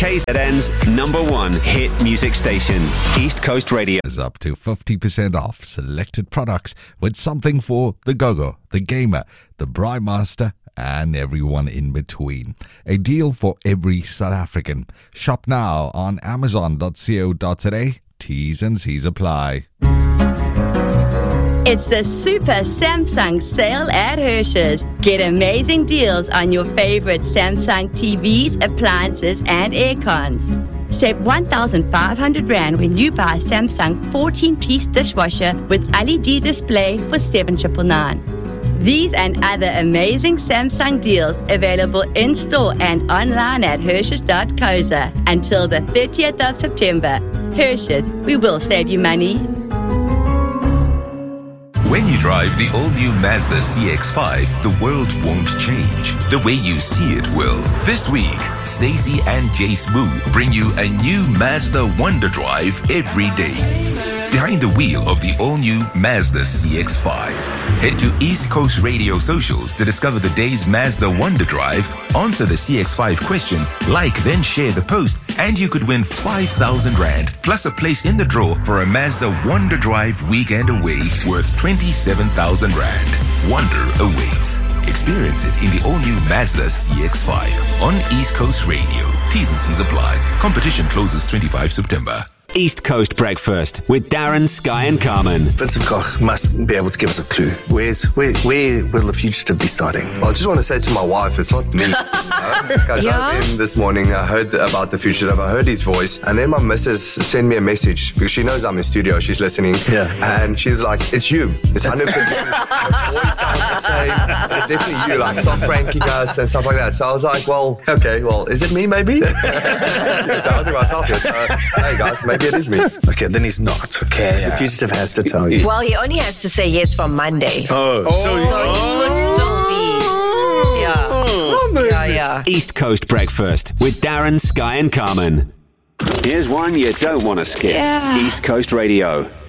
KZN's #1 hit music station, East Coast Radio. Is up to 50% off selected products with something for the go-go, the gamer, the braai master, and everyone in between. A deal for every South African. Shop now on amazon.co.za. T's and C's apply. It's the Super Samsung sale at Hirsch's. Get amazing deals on your favorite Samsung TVs, appliances, and aircons. Save 1,500 Rand when you buy Samsung 14-piece dishwasher with LED display for 7,999. These and other amazing Samsung deals available in-store and online at Hirsch's.co.za until the 30th of September. Hirsch's, we will save you money. When you drive the all-new Mazda CX-5, the world won't change. The way you see it will. This week, Stacey and Jace Wu bring you a new Mazda Wonder Drive every day. Behind the wheel of the all-new Mazda CX-5. Head to East Coast Radio socials to discover the day's Mazda Wonder Drive, answer the CX-5 question, like then share the post, and you could win 5,000 Rand, plus a place in the draw for a Mazda Wonder Drive weekend away worth 27,000 Rand. Wonder awaits. Experience it in the all-new Mazda CX-5 on East Coast Radio. T's and C's apply. Competition closes 25 September. East Coast Breakfast with Darren, Sky and Carmen. Vincent Koch must be able to give us a clue. Where will the fugitive be starting? Well, I just want to say to my wife, it's not me. I drove in this morning, I heard about the fugitive, I heard his voice, and then my missus sent me a message because she knows I'm in studio, she's listening. Yeah. And she's like, it's you. It's 100% you. Your voice sounds the same. It's definitely you, like, stop pranking us and stuff like that. So I was like, well, okay, well, is it me maybe? I was myself here, so hey guys, maybe it is me. Okay, then he's not. Okay, the fugitive has to tell you. Well, he only has to say yes from Monday. So he would still be. Yeah. East Coast Breakfast with Darren, Sky and Carmen. Here's one you don't want to skip. East Coast Radio.